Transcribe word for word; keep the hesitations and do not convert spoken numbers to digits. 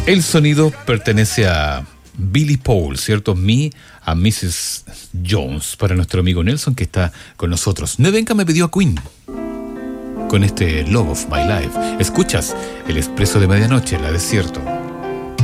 El sonido pertenece a Billy Paul, ¿cierto? Me a missus Jones, para nuestro amigo Nelson que está con nosotros. Nevenka me pidió a Queen con este Love of My Life. Escuchas el Expreso de Medianoche, La Desierto.